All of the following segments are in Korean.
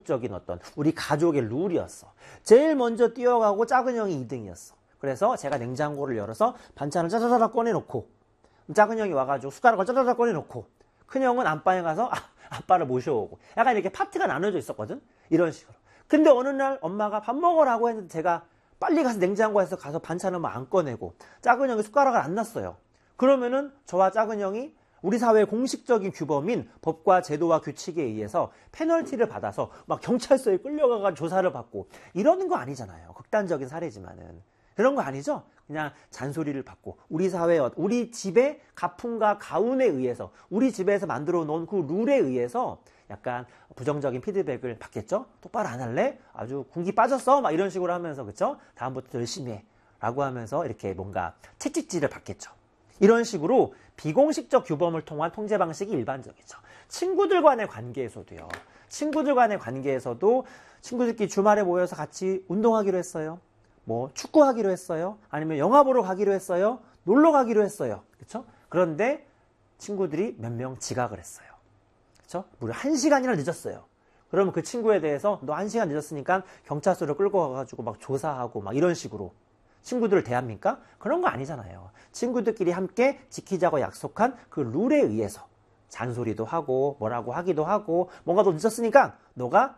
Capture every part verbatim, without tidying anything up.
적인 어떤 우리 가족의 룰이었어. 제일 먼저 뛰어가고 작은 형이 이 등이었어. 그래서 제가 냉장고를 열어서 반찬을 짜자자자 꺼내놓고 작은 형이 와가지고 숟가락을 짜자자자 꺼내놓고 큰 형은 안방에 가서 아, 아빠를 모셔오고 약간 이렇게 파트가 나눠져 있었거든. 이런 식으로. 근데 어느 날 엄마가 밥 먹으라고 했는데 제가 빨리 가서 냉장고에서 가서 반찬을 막 안 꺼내고 작은 형이 숟가락을 안 놨어요. 그러면은 저와 작은 형이 우리 사회의 공식적인 규범인 법과 제도와 규칙에 의해서 페널티를 받아서 막 경찰서에 끌려가서 조사를 받고 이러는 거 아니잖아요. 극단적인 사례지만은. 그런 거 아니죠? 그냥 잔소리를 받고 우리 사회, 우리 집의 가풍과 가운에 의해서 우리 집에서 만들어 놓은 그 룰에 의해서 약간 부정적인 피드백을 받겠죠? 똑바로 안 할래? 아주 군기 빠졌어? 막 이런 식으로 하면서, 그쵸? 다음부터 열심히 해. 라고 하면서 이렇게 뭔가 채찍질을 받겠죠. 이런 식으로 비공식적 규범을 통한 통제 방식이 일반적이죠. 친구들 간의 관계에서도요. 친구들 간의 관계에서도 친구들끼리 주말에 모여서 같이 운동하기로 했어요. 뭐 축구하기로 했어요. 아니면 영화 보러 가기로 했어요. 놀러 가기로 했어요. 그렇죠? 그런데 친구들이 몇 명 지각을 했어요. 그렇죠? 무려 한 시간이나 늦었어요. 그러면 그 친구에 대해서 너 한 시간 늦었으니까 경찰서를 끌고 가가지고 막 조사하고 막 이런 식으로 친구들을 대합니까? 그런 거 아니잖아요. 친구들끼리 함께 지키자고 약속한 그 룰에 의해서 잔소리도 하고 뭐라고 하기도 하고 뭔가 너 늦었으니까 너가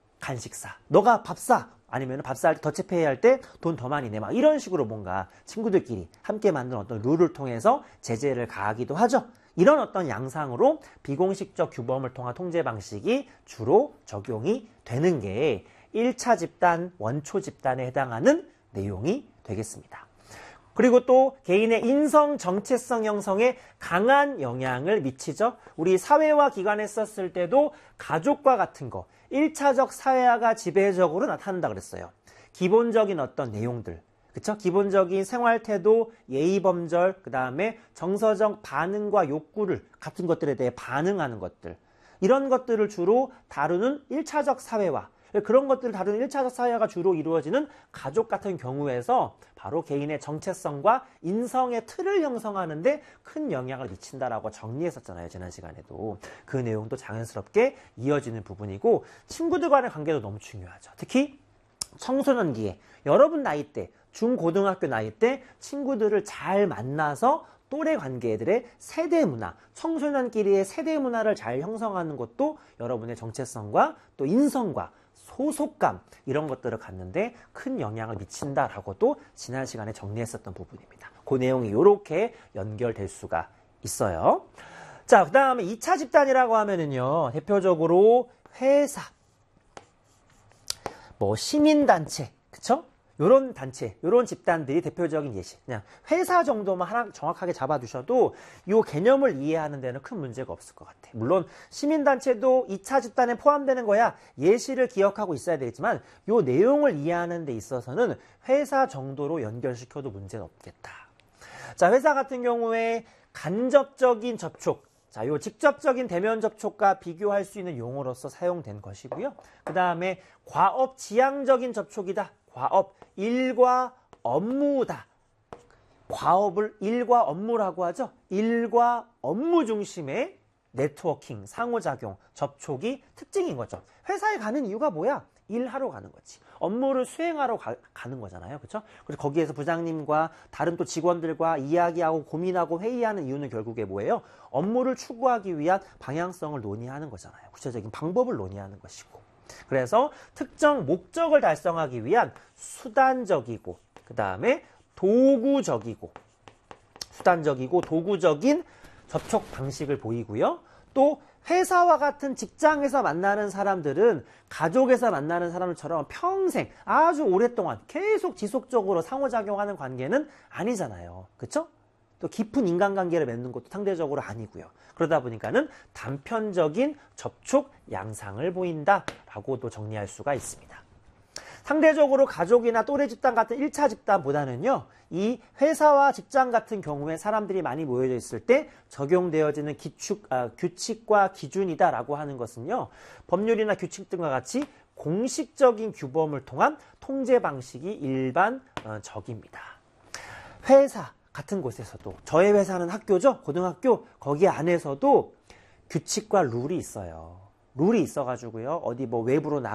간식 사, 너가 밥 사, 아니면 밥 살 때 더치페이 할 때 돈 더 많이 내. 막 이런 식으로 뭔가 친구들끼리 함께 만든 어떤 룰을 통해서 제재를 가하기도 하죠. 이런 어떤 양상으로 비공식적 규범을 통한 통제 방식이 주로 적용이 되는 게 일 차 집단, 원초 집단에 해당하는 내용이 되겠습니다. 그리고 또 개인의 인성, 정체성 형성에 강한 영향을 미치죠. 우리 사회화 기관에 썼을 때도 가족과 같은 거, 일 차적 사회화가 지배적으로 나타난다 그랬어요. 기본적인 어떤 내용들, 그쵸? 기본적인 생활태도, 예의범절, 그 다음에 정서적 반응과 욕구를, 같은 것들에 대해 반응하는 것들, 이런 것들을 주로 다루는 일 차적 사회화, 그런 것들을 다루는 일 차적 사회화가 주로 이루어지는 가족 같은 경우에서 바로 개인의 정체성과 인성의 틀을 형성하는 데 큰 영향을 미친다라고 정리했었잖아요. 지난 시간에도. 그 내용도 자연스럽게 이어지는 부분이고 친구들 간의 관계도 너무 중요하죠. 특히 청소년기에 여러분 나이 때, 중고등학교 나이 때 친구들을 잘 만나서 또래 관계들의 세대 문화, 청소년끼리의 세대 문화를 잘 형성하는 것도 여러분의 정체성과 또 인성과 소속감 이런 것들을 갖는데 큰 영향을 미친다라고도 지난 시간에 정리했었던 부분입니다. 그 내용이 이렇게 연결될 수가 있어요. 자, 그 다음에 이 차 집단이라고 하면은요, 대표적으로 회사, 뭐 시민단체, 그쵸? 요런 단체, 요런 집단들이 대표적인 예시. 그냥 회사 정도만 하나 정확하게 잡아두셔도 이 개념을 이해하는 데는 큰 문제가 없을 것 같아요. 물론 시민단체도 이 차 집단에 포함되는 거야 예시를 기억하고 있어야 되지만 요 내용을 이해하는 데 있어서는 회사 정도로 연결시켜도 문제는 없겠다. 자, 회사 같은 경우에 간접적인 접촉, 자, 요 직접적인 대면 접촉과 비교할 수 있는 용어로서 사용된 것이고요. 그 다음에 과업 지향적인 접촉이다. 과업, 일과 업무다. 과업을 일과 업무라고 하죠. 일과 업무 중심의 네트워킹, 상호작용, 접촉이 특징인 거죠. 회사에 가는 이유가 뭐야? 일하러 가는 거지. 업무를 수행하러 가, 가는 거잖아요. 그렇죠? 그래서 거기에서 부장님과 다른 또 직원들과 이야기하고 고민하고 회의하는 이유는 결국에 뭐예요? 업무를 추구하기 위한 방향성을 논의하는 거잖아요. 구체적인 방법을 논의하는 것이고. 그래서 특정 목적을 달성하기 위한 수단적이고 그 다음에 도구적이고 수단적이고 도구적인 접촉 방식을 보이고요. 또 회사와 같은 직장에서 만나는 사람들은 가족에서 만나는 사람들처럼 평생 아주 오랫동안 계속 지속적으로 상호작용하는 관계는 아니잖아요. 그렇죠? 또 깊은 인간관계를 맺는 것도 상대적으로 아니고요. 그러다 보니까는 단편적인 접촉 양상을 보인다라고도 정리할 수가 있습니다. 상대적으로 가족이나 또래 집단 같은 일 차 집단보다는요. 이 회사와 직장 같은 경우에 사람들이 많이 모여져 있을 때 적용되어지는 기축, 아, 규칙과 기준이다라고 하는 것은요. 법률이나 규칙 등과 같이 공식적인 규범을 통한 통제 방식이 일반적입니다. 회사 같은 곳에서도 저의 회사는 학교죠. 고등학교 거기 안에서도 규칙과 룰이 있어요. 룰이 있어가지고요. 어디 뭐 외부로 나